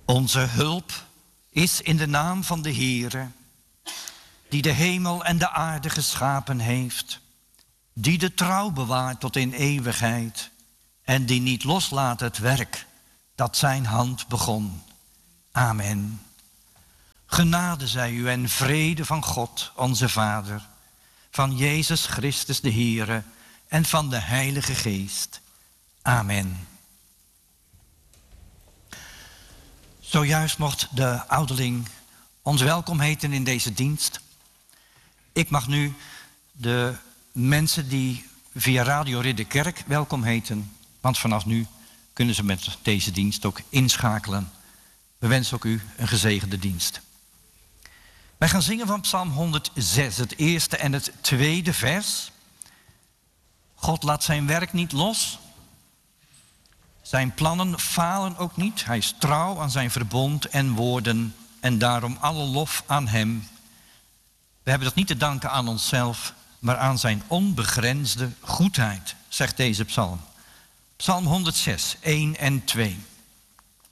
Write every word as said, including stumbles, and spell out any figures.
Onze hulp is in de naam van de Heere, die de hemel en de aarde geschapen heeft, die de trouw bewaart tot in eeuwigheid en die niet loslaat het werk dat zijn hand begon. Amen. Genade zij u en vrede van God, onze Vader, van Jezus Christus de Heere en van de Heilige Geest. Amen. Zojuist mocht de ouderling ons welkom heten in deze dienst. Ik mag nu de mensen die via Radio Ridderkerk welkom heten, want vanaf nu kunnen ze met deze dienst ook inschakelen. We wensen ook u een gezegende dienst. Wij gaan zingen van Psalm honderdzes, het eerste en het tweede vers. God laat zijn werk niet los. Zijn plannen falen ook niet. Hij is trouw aan zijn verbond en woorden en daarom alle lof aan hem. We hebben dat niet te danken aan onszelf, maar aan zijn onbegrensde goedheid, zegt deze psalm. Psalm honderdzes, één en twee.